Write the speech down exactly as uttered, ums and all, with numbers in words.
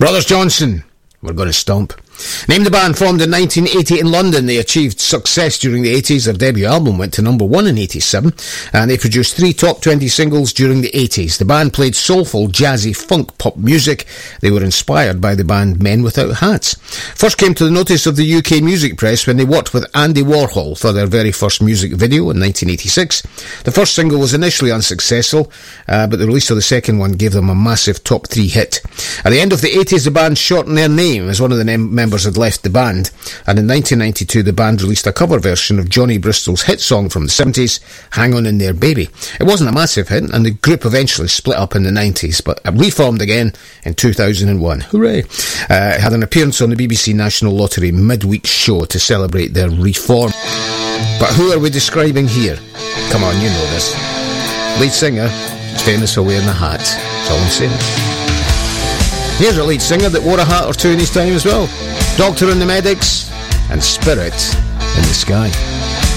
Brothers Johnson, we're going to stomp. Named the band, formed in nineteen eighty in London. They achieved success during the eighties. Their debut album went to number one in eighty-seven, and they produced three top twenty singles during the eighties. The band played soulful, jazzy, funk pop music. They were inspired by the band Men Without Hats. First came to the notice of the U K music press when they worked with Andy Warhol for their very first music video in nineteen eighty-six. The first single was initially unsuccessful, uh, but the release of the second one gave them a massive top three hit. At the end of the eighties, the band shortened their name as one of the name- members had left the band, and in nineteen ninety-two the band released a cover version of Johnny Bristol's hit song from the seventies, Hang On In There Baby. It wasn't a massive hit, and the group eventually split up in the nineties, but reformed again in two thousand one. Hooray! Uh, had an appearance on the B B C National Lottery midweek show to celebrate their reform. But who are we describing here? Come on, you know this. Lead singer, famous for wearing a hat. That's all I'm saying. Here's a lead singer that wore a hat or two in his time as well. Doctor and the Medics and Spirit in the Sky.